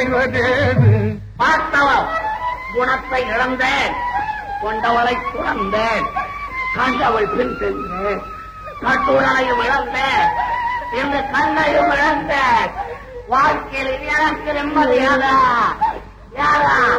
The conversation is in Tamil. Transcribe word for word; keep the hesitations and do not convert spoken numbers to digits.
பார்த்தவள் குணத்தை இழந்தேன், கொண்டவளை துறந்தேன், கண்டவள் பின் சென்றேன், கட்டுடனையும் இழந்தேன், இந்த கண்ணையும் இழந்தேன். வாழ்க்கையில் எனக்கு நிம்மதி யாரா யாரா